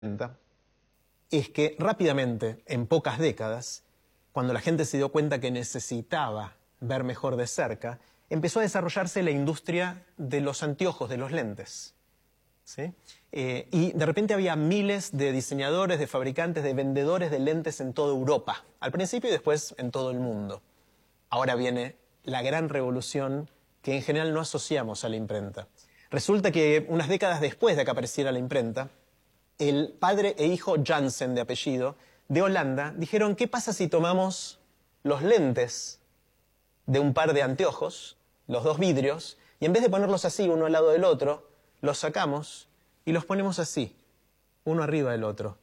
es que rápidamente, en pocas décadas, cuando la gente se dio cuenta que necesitaba ver mejor de cerca, empezó a desarrollarse la industria de los anteojos, de los lentes. ¿Sí? Y de repente había miles de diseñadores, de fabricantes, de vendedores de lentes en toda Europa, al principio y después en todo el mundo. Ahora viene la gran revolución que en general no asociamos a la imprenta. Resulta que unas décadas después de que apareciera la imprenta, el padre e hijo Janssen, de apellido, de Holanda, dijeron, ¿qué pasa si tomamos los lentes de un par de anteojos, los dos vidrios, y en vez de ponerlos así, uno al lado del otro, los sacamos y los ponemos así, uno arriba del otro?